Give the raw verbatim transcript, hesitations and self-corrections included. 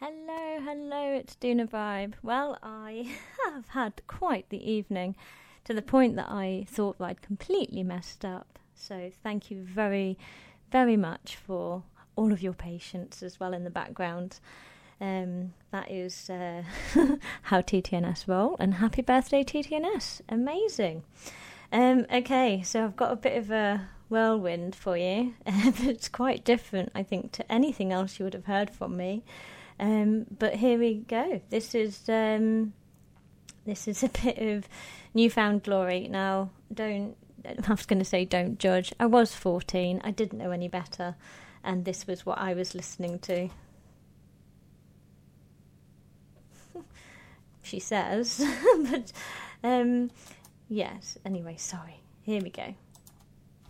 Hello, hello, it's Duna Vibe. Well, I have had quite the evening, to the point that I thought I'd completely messed up. So thank you very, very much for all of your patience as well in the background. Um, that is uh, how T T N S roll, and happy birthday T T N S. Amazing. Um, okay, so I've got a bit of a whirlwind for you. It's quite different, I think, to anything else you would have heard from me. Um, but here we go. This is um, this is a bit of newfound glory. Now, don't. I was going to say don't judge. I was fourteen. I didn't know any better, and this was what I was listening to. She says, but um, yes. Anyway, sorry. Here we go.